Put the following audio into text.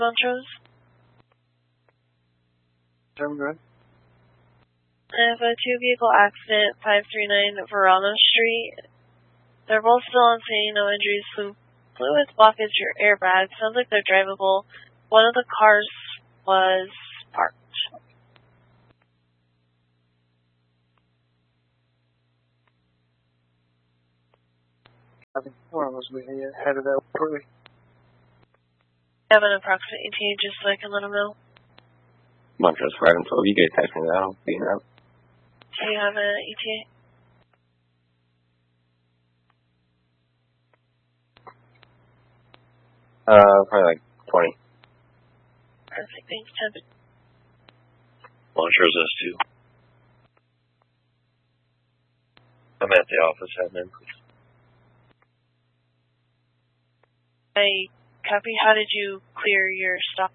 Montrose. Sound good? I have a 2-vehicle accident, 539 Verona Street. They're both still on scene, no injuries, fluids, blockage, or airbag. Sounds like they're drivable. One of the cars was parked. I think one of us we headed out shortly. I have an approximate ETA just so I can let them know. Montrose 5 and 12, you guys text me that, I'll be out. Do you have an ETA? Probably like 20. Perfect, thanks, Ted. Montrose S2. I'm at the office, admin. I copy. How did you clear your stop?